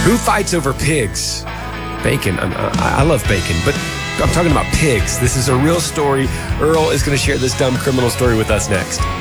Who fights over pigs? Bacon. I love bacon, but I'm talking about pigs. This is a real story. Earl is going to share this dumb criminal story with us next.